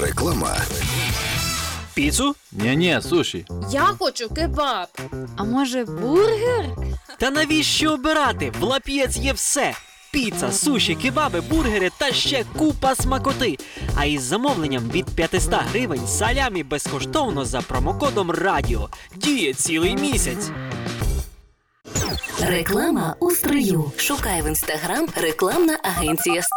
Реклама. Піцу? Ні-ні, суші. Я хочу кебаб. А може бургер? Та навіщо обирати? В Лап'єц є все. Піца, суші, кебаби, бургери та ще купа смакоти. А із замовленням від 500 гривень салямі безкоштовно за промокодом РАДІО. Діє цілий місяць. Реклама у стрию. Шукай в Інстаграм рекламна агенція «Стрий».